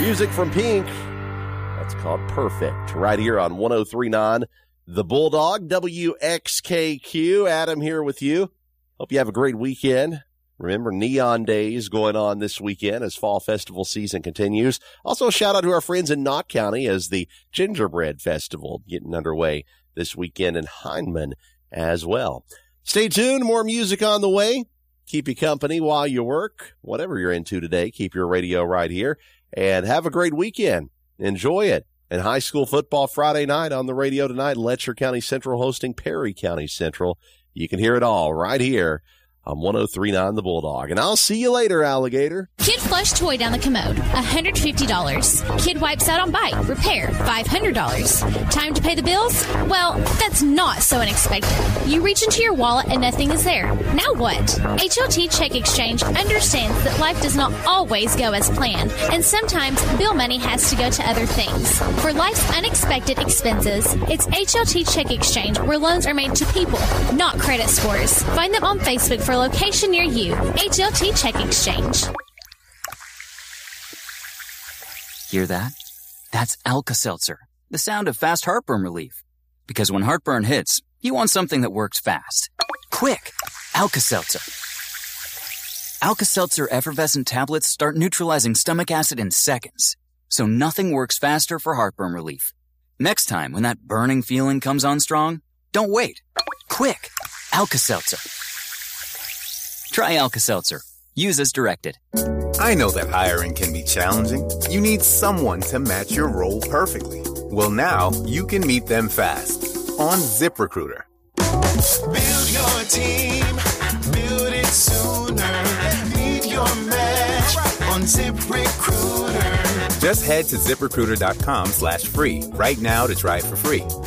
Music from Pink. That's called Perfect. Right here on 103.9 The Bulldog, WXKQ. Adam here with you. Hope you have a great weekend. Remember, Neon Days going on this weekend as fall festival season continues. Also, a shout out to our friends in Knott County as the Gingerbread Festival getting underway this weekend in Hindman as well. Stay tuned. More music on the way. Keep you company while you work. Whatever you're into today, keep your radio right here. And have a great weekend. Enjoy it. And high school football Friday night on the radio tonight. Letcher County Central hosting Perry County Central. You can hear it all right here on 103.9 The Bulldog. And I'll see you later, alligator. Kid flush toy down the commode, $150. Kid wipes out on bike, repair, $500. Time to pay the bills? Well, that's not so unexpected. You reach into your wallet and nothing is there. Now what? HLT Check Exchange understands that life does not always go as planned, and sometimes bill money has to go to other things. For life's unexpected expenses, it's HLT Check Exchange, where loans are made to people, not credit scores. Find them on Facebook for a location near you. HLT Check Exchange. Hear that? That's Alka-Seltzer, the sound of fast heartburn relief. Because when heartburn hits, you want something that works fast. Quick! Alka-Seltzer. Alka-Seltzer effervescent tablets start neutralizing stomach acid in seconds. So nothing works faster for heartburn relief. Next time when that burning feeling comes on strong, don't wait. Quick! Alka-Seltzer. Try Alka-Seltzer. Use as directed. I know that hiring can be challenging. You need someone to match your role perfectly. Well, now you can meet them fast on ZipRecruiter. Build your team. Build it sooner. Meet your match on ZipRecruiter. Just head to ZipRecruiter.com/free right now to try it for free.